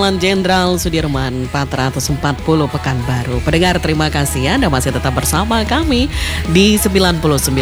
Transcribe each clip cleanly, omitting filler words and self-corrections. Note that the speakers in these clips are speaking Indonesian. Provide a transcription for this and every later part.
Jalan Jenderal Sudirman 440 Pekanbaru. Pendengar, terima kasih Anda masih tetap bersama kami di 99,1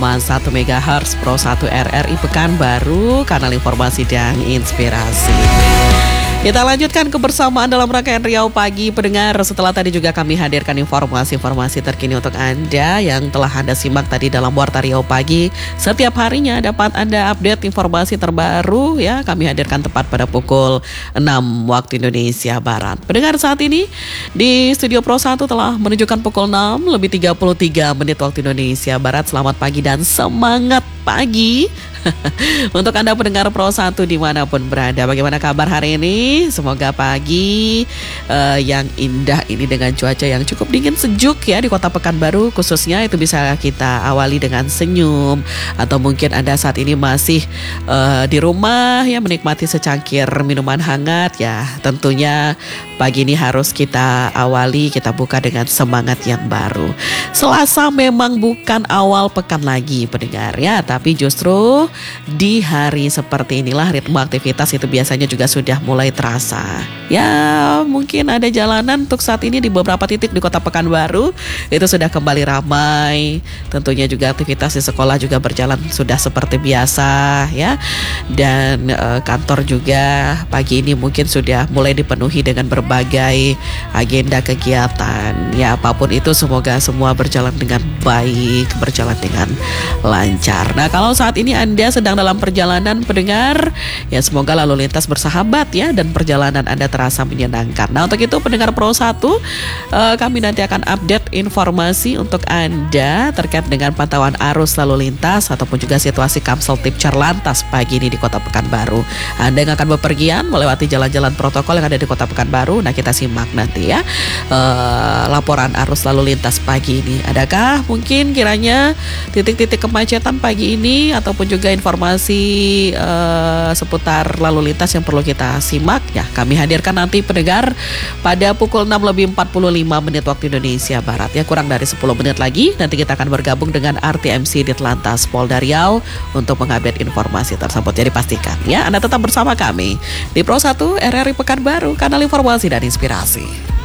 MHz Pro 1 RRI Pekanbaru, kanal informasi dan inspirasi. Kita lanjutkan kebersamaan dalam rangkaian Riau Pagi, pendengar. Setelah tadi juga kami hadirkan informasi-informasi terkini untuk Anda yang telah Anda simak tadi dalam Warta Riau Pagi. Setiap harinya dapat Anda update informasi terbaru ya. Kami hadirkan tepat pada pukul 6 waktu Indonesia Barat. Pendengar, saat ini di Studio Pro 1 telah menunjukkan pukul 6 lebih 33 menit waktu Indonesia Barat. Selamat pagi dan semangat pagi untuk Anda pendengar Pro 1 dimanapun berada. Bagaimana kabar hari ini? Semoga pagi yang indah ini dengan cuaca yang cukup dingin sejuk ya di kota Pekanbaru khususnya itu bisa kita awali dengan senyum. Atau mungkin Anda saat ini masih di rumah ya menikmati secangkir minuman hangat ya. Tentunya pagi ini harus kita awali, kita buka dengan semangat yang baru. Selasa memang bukan awal pekan lagi pendengar ya, tapi justru di hari seperti inilah ritme aktivitas itu biasanya juga sudah mulai terasa. Ya mungkin ada jalanan untuk saat ini di beberapa titik di kota Pekanbaru itu sudah kembali ramai. Tentunya juga aktivitas di sekolah juga berjalan sudah seperti biasa ya. Dan kantor juga pagi ini mungkin sudah mulai dipenuhi dengan berbagai agenda kegiatan. Ya apapun itu semoga semua berjalan dengan baik, berjalan dengan lancar. Nah kalau saat ini Anda sedang dalam perjalanan pendengar, ya semoga lalu lintas bersahabat ya dan perjalanan Anda terasa menyenangkan. Nah untuk itu pendengar Pro 1, kami nanti akan update informasi untuk Anda terkait dengan pantauan arus lalu lintas ataupun juga situasi Kamsel Tipcar Lantas pagi ini di kota Pekanbaru. Anda yang akan bepergian melewati jalan-jalan protokol yang ada di kota Pekanbaru, nah kita simak nanti ya laporan arus lalu lintas pagi ini. Adakah mungkin kiranya titik-titik kemacetan pagi ini ataupun juga informasi seputar lalu lintas yang perlu kita simak ya kami hadirkan nanti pendengar pada pukul 6 lebih 45 menit waktu Indonesia Barat ya, kurang dari 10 menit lagi nanti kita akan bergabung dengan RTMC Ditlantas Polda Riau untuk mengupdate informasi tersebut. Jadi pastikan ya Anda tetap bersama kami di Pro 1 RRI Pekanbaru, kanal informasi dan inspirasi.